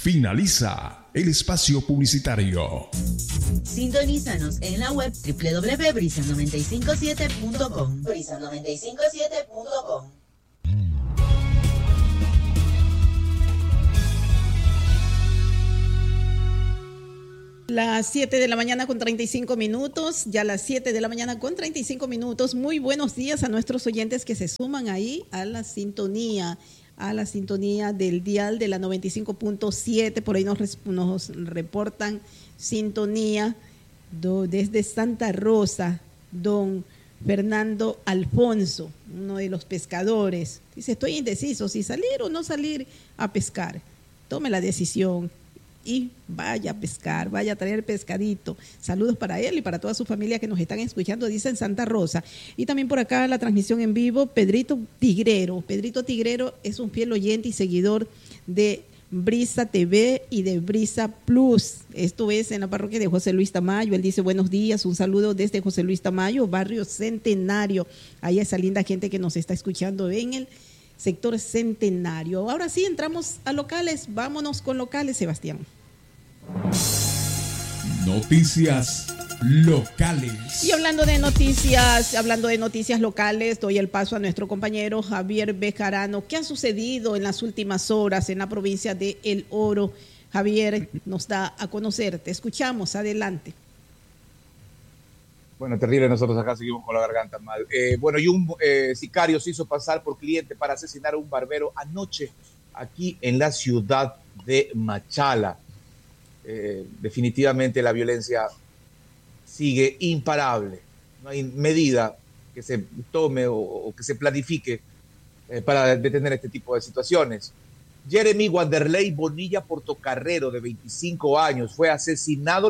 Finaliza el espacio publicitario. Sintonízanos en la web www.brisa957.com. Brisa957.com. Las 7 de la mañana con 35 minutos, ya las 7 de la mañana con 35 minutos. Muy buenos días a nuestros oyentes que se suman ahí a la sintonía del dial de la 95.7. Por ahí nos reportan sintonía desde Santa Rosa, don Fernando Alfonso, uno de los pescadores. Dice, estoy indeciso si salir o no salir a pescar. Tome la decisión y vaya a pescar, vaya a traer pescadito. Saludos para él y para toda su familia que nos están escuchando, dice en Santa Rosa. Y también por acá la transmisión en vivo, Pedrito Tigrero. Pedrito Tigrero es un fiel oyente y seguidor de Brisa TV y de Brisa Plus. Esto es en la parroquia de José Luis Tamayo. Él dice, buenos días, un saludo desde José Luis Tamayo, barrio Centenario. Ahí esa linda gente que nos está escuchando en el sector Centenario. Ahora sí, entramos a locales. Vámonos con locales, Sebastián. Noticias locales. Y hablando de noticias locales, doy el paso a nuestro compañero Javier Bejarano. ¿Qué ha sucedido en las últimas horas en la provincia de El Oro? Javier nos da a conocer. Te escuchamos. Adelante. Bueno, terrible, nosotros acá seguimos con la garganta mal. Y un sicario se hizo pasar por cliente para asesinar a un barbero anoche aquí en la ciudad de Machala. Definitivamente la violencia sigue imparable. No hay medida que se tome o que se planifique para detener este tipo de situaciones. Jeremy Wanderley Bonilla Portocarrero, de 25 años, fue asesinado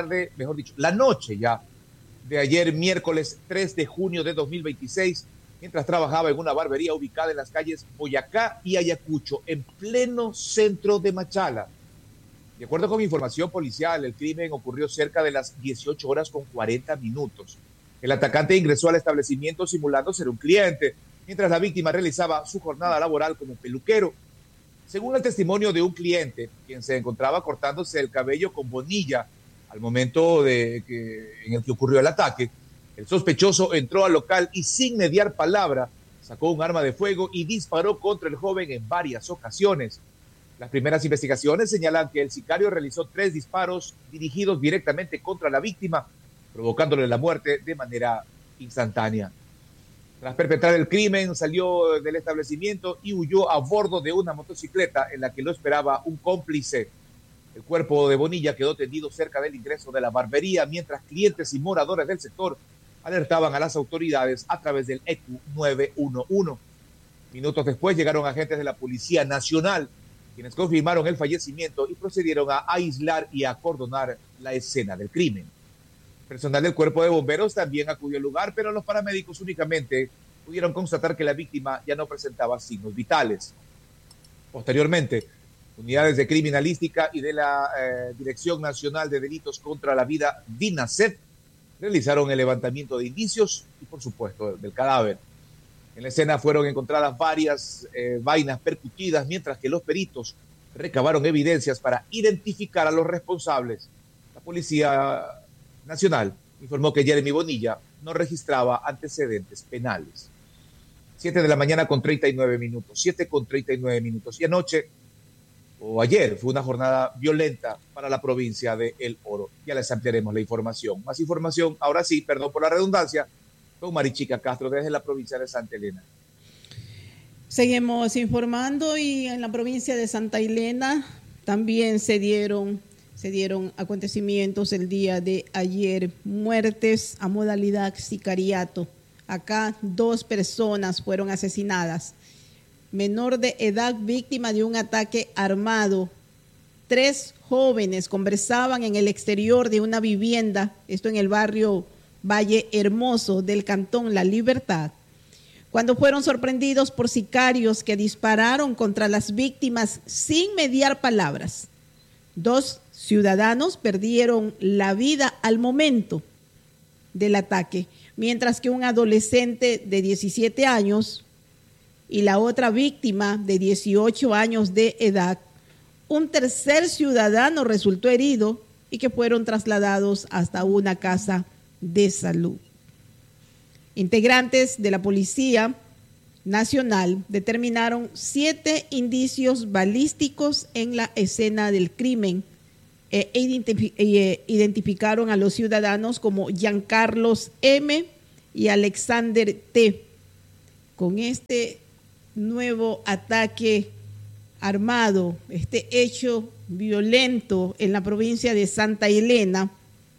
la noche ya de ayer, miércoles 3 de junio de 2026, mientras trabajaba en una barbería ubicada en las calles Boyacá y Ayacucho, en pleno centro de Machala. De acuerdo con información policial, el crimen ocurrió cerca de las 18 horas con 40 minutos. El atacante ingresó al establecimiento simulando ser un cliente, mientras la víctima realizaba su jornada laboral como peluquero. Según el testimonio de un cliente, quien se encontraba cortándose el cabello con Bonilla al momento en el que ocurrió el ataque, el sospechoso entró al local y sin mediar palabra sacó un arma de fuego y disparó contra el joven en varias ocasiones. Las primeras investigaciones señalan que el sicario realizó 3 disparos dirigidos directamente contra la víctima, provocándole la muerte de manera instantánea. Tras perpetrar el crimen, salió del establecimiento y huyó a bordo de una motocicleta en la que lo esperaba un cómplice. El cuerpo de Bonilla quedó tendido cerca del ingreso de la barbería, mientras clientes y moradores del sector alertaban a las autoridades a través del ECU 911. Minutos después llegaron agentes de la Policía Nacional, quienes confirmaron el fallecimiento y procedieron a aislar y acordonar la escena del crimen. Personal del Cuerpo de Bomberos también acudió al lugar, pero los paramédicos únicamente pudieron constatar que la víctima ya no presentaba signos vitales. Posteriormente, unidades de criminalística y de la Dirección Nacional de Delitos contra la Vida, DINASET, realizaron el levantamiento de indicios y, por supuesto, del cadáver. En la escena fueron encontradas varias vainas percutidas, mientras que los peritos recabaron evidencias para identificar a los responsables. La Policía Nacional informó que Jeremy Bonilla no registraba antecedentes penales. 7 de la mañana con 39 minutos, 7 con 39 minutos. Y ayer fue una jornada violenta para la provincia de El Oro. Ya les ampliaremos la información. Más información, ahora sí, perdón por la redundancia, con Marichica Castro desde la provincia de Santa Elena. Seguimos informando y en la provincia de Santa Elena también se dieron acontecimientos el día de ayer, muertes a modalidad sicariato. Acá 2 personas fueron asesinadas. Menor de edad víctima de un ataque armado. 3 jóvenes conversaban en el exterior de una vivienda, esto en el barrio Valle Hermoso del cantón La Libertad, cuando fueron sorprendidos por sicarios que dispararon contra las víctimas sin mediar palabras. 2 ciudadanos perdieron la vida al momento del ataque, mientras que un adolescente de 17 años y la otra víctima de 18 años de edad Un tercer ciudadano resultó herido y que fueron trasladados hasta una casa de salud. Integrantes de la Policía Nacional determinaron 7 indicios balísticos en la escena del crimen e identificaron a los ciudadanos como Giancarlos M. y Alexander T. Con este nuevo ataque armado, este hecho violento en la provincia de Santa Elena,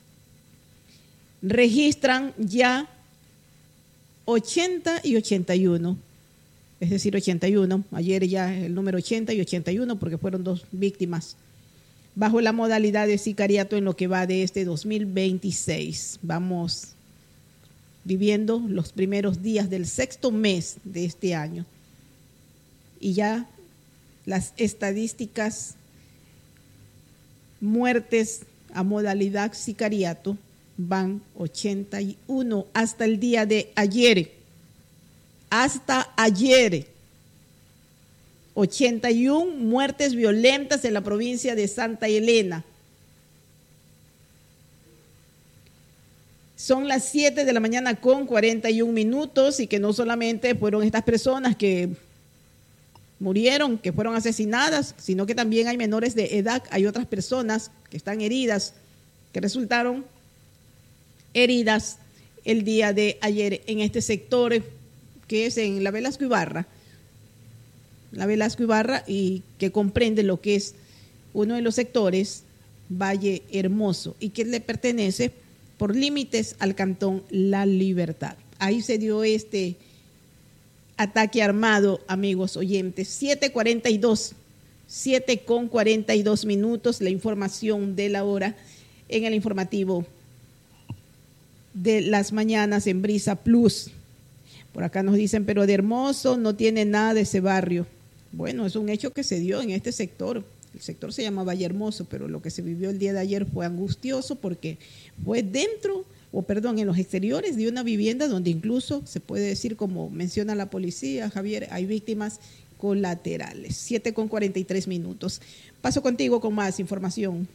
registran ya 80 y 81, es decir, 81, ayer ya el número 80 y 81 porque fueron 2 víctimas, bajo la modalidad de sicariato en lo que va de este 2026. Vamos viviendo los primeros días del 6º mes de este año y ya las estadísticas muertes a modalidad sicariato van 81 hasta el día de ayer. Hasta ayer. 81 muertes violentas en la provincia de Santa Elena. Son las 7 de la mañana con 41 minutos y que no solamente fueron estas personas que murieron, que fueron asesinadas, sino que también hay menores de edad, hay otras personas que están heridas, que resultaron heridas el día de ayer en este sector que es en la Velasco Ibarra. La Velasco Ibarra y que comprende lo que es uno de los sectores, Valle Hermoso, y que le pertenece por límites al cantón La Libertad. Ahí se dio este ataque armado, amigos oyentes. 7:42 minutos, la información de la hora en el informativo de las mañanas en Brisa Plus. Por acá nos dicen, pero de Hermoso no tiene nada de ese barrio. Bueno, es un hecho que se dio en este sector. El sector se llama Valle Hermoso, pero lo que se vivió el día de ayer fue angustioso porque fue en los exteriores de una vivienda donde incluso se puede decir, como menciona la policía, Javier, hay víctimas colaterales. 7:43 minutos. Paso contigo con más información.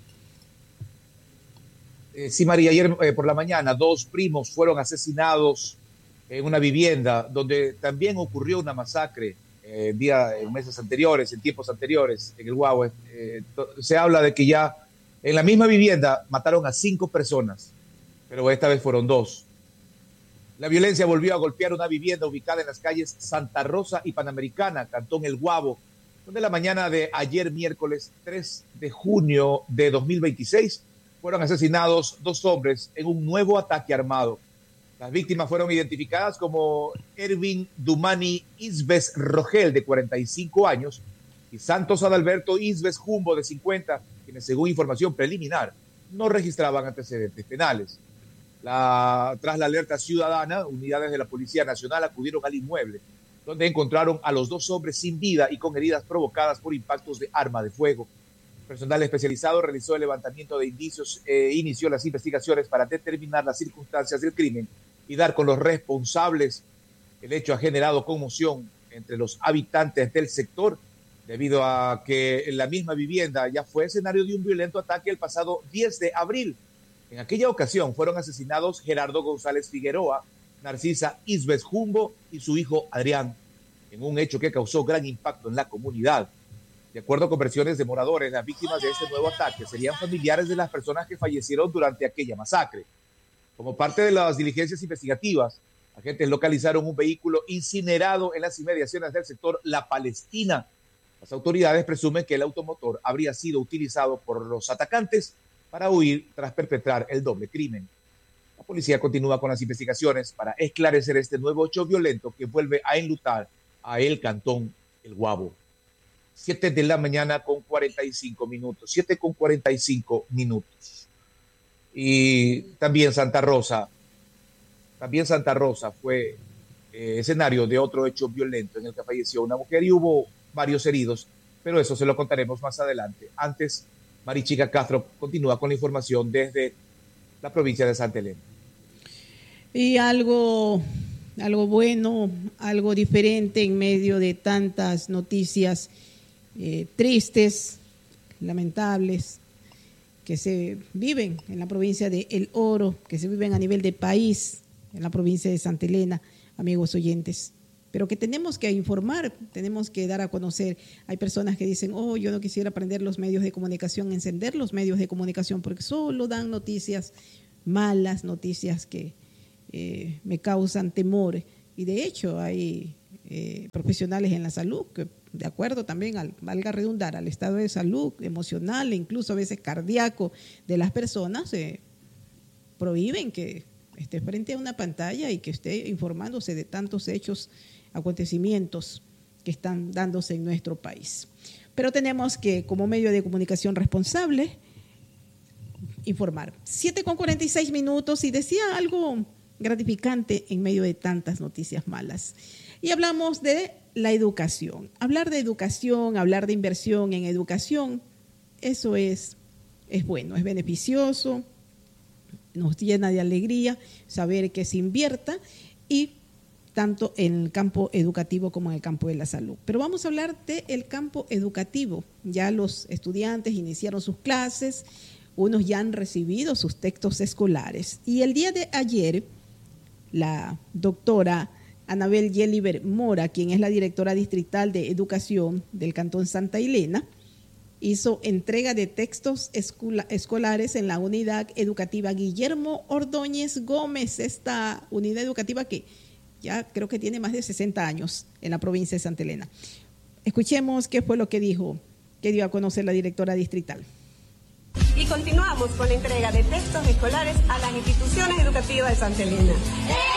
Sí, María, ayer por la mañana 2 primos fueron asesinados en una vivienda donde también ocurrió una masacre en tiempos anteriores, en el Guagua. Se habla de que ya en la misma vivienda mataron a 5 personas, pero esta vez fueron 2. La violencia volvió a golpear una vivienda ubicada en las calles Santa Rosa y Panamericana, Cantón El Guabo, donde la mañana de ayer miércoles 3 de junio de 2026 fueron asesinados 2 hombres en un nuevo ataque armado. Las víctimas fueron identificadas como Ervin Dumani Isbes Rogel, de 45 años, y Santos Adalberto Isbes Jumbo, de 50, quienes, según información preliminar, no registraban antecedentes penales. Tras la alerta ciudadana, unidades de la Policía Nacional acudieron al inmueble, donde encontraron a los 2 hombres sin vida y con heridas provocadas por impactos de arma de fuego. Personal especializado realizó el levantamiento de indicios e inició las investigaciones para determinar las circunstancias del crimen y dar con los responsables. El hecho ha generado conmoción entre los habitantes del sector, debido a que en la misma vivienda ya fue escenario de un violento ataque el pasado 10 de abril. En aquella ocasión fueron asesinados Gerardo González Figueroa, Narcisa Isbes Jumbo y su hijo Adrián, en un hecho que causó gran impacto en la comunidad. De acuerdo con versiones de moradores, las víctimas de este nuevo ataque serían familiares de las personas que fallecieron durante aquella masacre. Como parte de las diligencias investigativas, agentes localizaron un vehículo incinerado en las inmediaciones del sector La Palestina. Las autoridades presumen que el automotor habría sido utilizado por los atacantes para huir tras perpetrar el doble crimen. La policía continúa con las investigaciones para esclarecer este nuevo hecho violento que vuelve a enlutar a el cantón El Guabo. 7 de la mañana con 45 minutos. 7:45. Y también Santa Rosa fue escenario de otro hecho violento en el que falleció una mujer y hubo varios heridos, pero eso se lo contaremos más adelante. Antes, Marichica Castro continúa con la información desde la provincia de Santa Elena. Y algo bueno, algo diferente en medio de tantas noticias tristes, lamentables que se viven en la provincia de El Oro, que se viven a nivel de país, en la provincia de Santa Elena, amigos oyentes, pero que tenemos que informar, tenemos que dar a conocer. Hay personas que dicen, oh, yo no quisiera prender los medios de comunicación, encender los medios de comunicación, porque solo dan noticias malas, noticias que me causan temor. Y de hecho hay profesionales en la salud que, de acuerdo también, valga redundar, al estado de salud emocional e incluso a veces cardíaco de las personas, prohíben que esté frente a una pantalla y que esté informándose de tantos hechos, acontecimientos que están dándose en nuestro país. Pero tenemos que, como medio de comunicación responsable, informar. 7:46 y decía algo gratificante en medio de tantas noticias malas. Y hablamos de la educación. Hablar de educación, hablar de inversión en educación, eso es bueno, es beneficioso, nos llena de alegría saber que se invierta, y tanto en el campo educativo como en el campo de la salud. Pero vamos a hablar del campo educativo. Ya los estudiantes iniciaron sus clases, unos ya han recibido sus textos escolares. Y el día de ayer, la doctora Anabel Yeliber Mora, quien es la directora distrital de educación del Cantón Santa Elena, hizo entrega de textos escolares en la unidad educativa Guillermo Ordóñez Gómez, esta unidad educativa que ya creo que tiene más de 60 años en la provincia de Santa Elena. Escuchemos qué fue lo que dio a conocer la directora distrital. Y continuamos con la entrega de textos escolares a las instituciones educativas de Santa Elena.